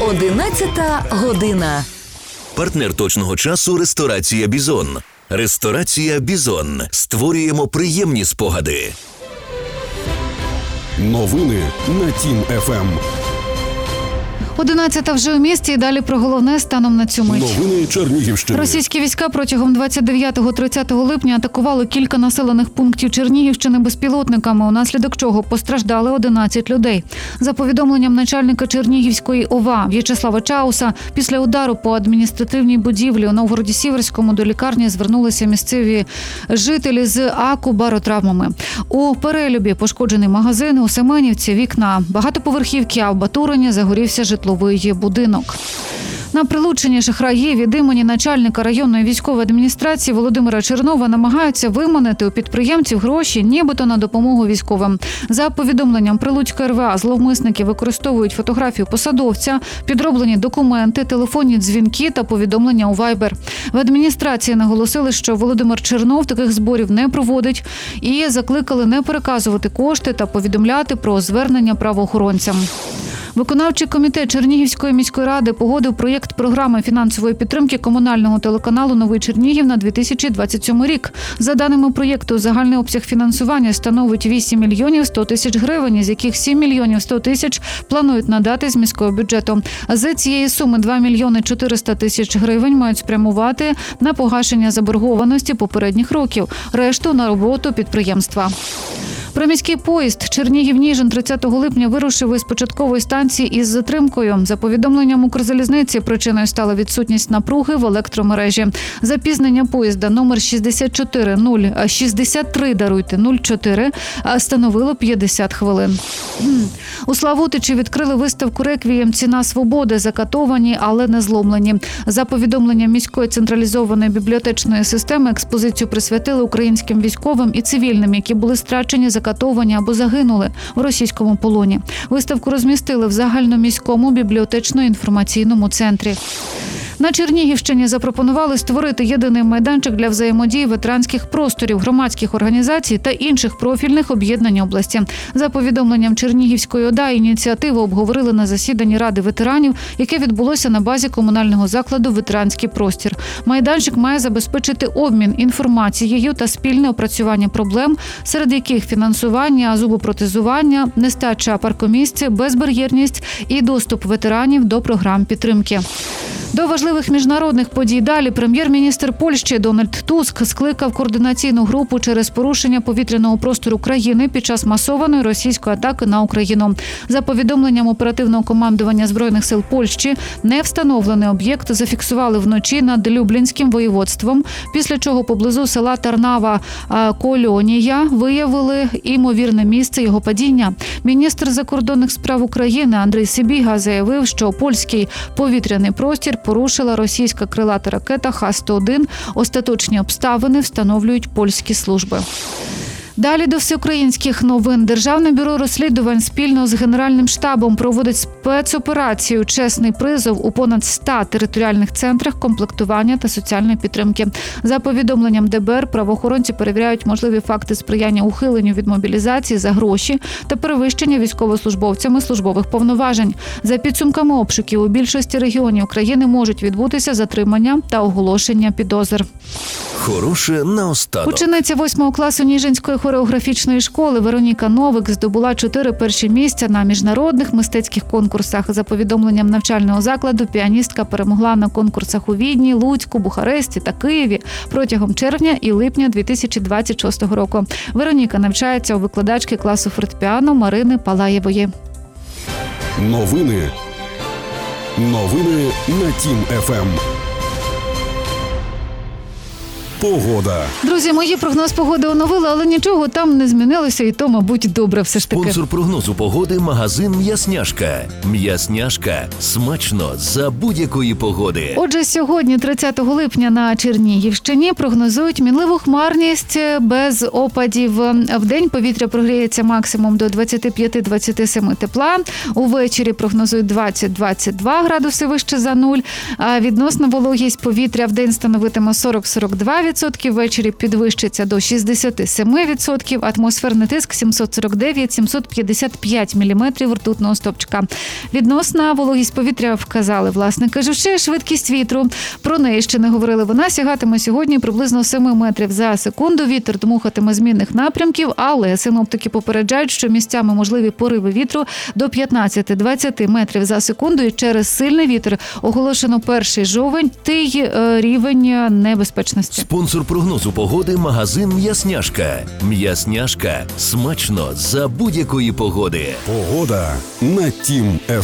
11 година. Партнер точного часу – ресторація «Бізон». Ресторація «Бізон». Створюємо приємні спогади. Новини на Тім-ФМ. 11 вже у місті і далі про головне станом на цю мить. Новини Чернігівщини. Російські війська протягом 29-30 липня атакували кілька населених пунктів Чернігівщини безпілотниками, унаслідок чого постраждали 11 людей. За повідомленням начальника Чернігівської ОВА В'ячеслава Чауса, після удару по адміністративній будівлі у Новгороді-Сіверському до лікарні звернулися місцеві жителі з акубаротравмами. У Перелюбі пошкоджений магазин, у Семенівці вікна багатоповерхівки, а в Батурині загорівся житловий будинок. На Прилуччині шахраї від імені начальника районної військової адміністрації Володимира Чернова намагаються виманити у підприємців гроші, нібито на допомогу військовим. За повідомленням Прилуцької РВА, зловмисники використовують фотографію посадовця, підроблені документи, телефонні дзвінки та повідомлення у Viber. В адміністрації наголосили, що Володимир Чернов таких зборів не проводить і закликали не переказувати кошти та повідомляти про звернення правоохоронцям. Виконавчий комітет Чернігівської міської ради погодив проєкт програми фінансової підтримки комунального телеканалу «Новий Чернігів» на 2027 рік. За даними проєкту, загальний обсяг фінансування становить 8 мільйонів 100 тисяч гривень, з яких 7 мільйонів 100 тисяч планують надати з міського бюджету. З цієї суми 2 мільйони 400 тисяч гривень мають спрямувати на погашення заборгованості попередніх років, решту – на роботу підприємства. Приміський поїзд Чернігів-Ніжин 30 липня вирушив із початкової станції із затримкою. За повідомленням Укрзалізниці, причиною стала відсутність напруги в електромережі. Запізнення поїзда номер 04 становило 50 хвилин. У Славутичі відкрили виставку «Реквієм. Ціна свободи. Закатовані, але не зломлені». За повідомленням міської централізованої бібліотечної системи, експозицію присвятили українським військовим і цивільним, які були страчені, закатовані або загинули в російському полоні. Виставку розмістили в загальноміському бібліотечно-інформаційному центрі. На Чернігівщині запропонували створити єдиний майданчик для взаємодії ветеранських просторів, громадських організацій та інших профільних об'єднань області. За повідомленням Чернігівської ОДА, ініціативу обговорили на засіданні Ради ветеранів, яке відбулося на базі комунального закладу «Ветеранський простір». Майданчик має забезпечити обмін інформацією та спільне опрацювання проблем, серед яких фінансування, зубопротезування, нестача паркомісць, безбар'єрність і доступ ветеранів до програм підтримки. До важливих міжнародних подій далі прем'єр-міністр Польщі Дональд Туск скликав координаційну групу через порушення повітряного простору країни під час масованої російської атаки на Україну. За повідомленням оперативного командування Збройних сил Польщі, невстановлений об'єкт зафіксували вночі над Люблінським воєводством, після чого поблизу села Тарнава-Кольонія виявили імовірне місце його падіння. Міністр закордонних справ України Андрій Сибіга заявив, що польський повітряний простір порушила російська крилата ракета Х-101. Остаточні обставини встановлюють польські служби. Далі до всеукраїнських новин. Державне бюро розслідувань спільно з Генеральним штабом проводить спецоперацію «Чесний призов» у понад 100 територіальних центрах комплектування та соціальної підтримки. За повідомленням ДБР, правоохоронці перевіряють можливі факти сприяння ухиленню від мобілізації за гроші та перевищення військовослужбовцями службових повноважень. За підсумками обшуків у більшості регіонів країни можуть відбутися затримання та оголошення підозр. Хороше наостанок. Учениця 8 класу Ніжинської хореографічної школи Вероніка Новик здобула 4 перші місця на міжнародних мистецьких конкурсах. За повідомленням навчального закладу, піаністка перемогла на конкурсах у Відні, Луцьку, Бухаресті та Києві протягом червня і липня 2026 року. Вероніка навчається у викладачки класу фортепіано Марини Палаєвої. Новини на Тім-ФМ. Погода. Друзі, мої прогноз погоди оновили, але нічого там не змінилося, і то, мабуть, добре все ж таки. Спонсор прогнозу погоди – магазин «М'ясняшка». «М'ясняшка» – смачно за будь-якої погоди. Отже, сьогодні, 30 липня, на Чернігівщині прогнозують мінливу хмарність без опадів. Вдень повітря прогріється максимум до 25-27 тепла. Увечері прогнозують 20-22 градуси вище за нуль. А відносна вологість повітря вдень становитиме 40-42%. 42%, ввечері підвищиться до 67%, атмосферний тиск 749-755 міліметрів ртутного стовпчика. Відносна вологість повітря вказали власники ЖШ, швидкість вітру. Про неї ще не говорили. Вона сягатиме сьогодні приблизно 7 метрів за секунду. Вітер дмухатиме змінних напрямків, але синоптики попереджають, що місцями можливі пориви вітру до 15-20 метрів за секунду. І через сильний вітер оголошено перший жовтий рівень небезпечності. Спонсор прогнозу погоди – магазин «М'ясняшка». «М'ясняшка» – смачно за будь-якої погоди. Погода на Тім ФМ.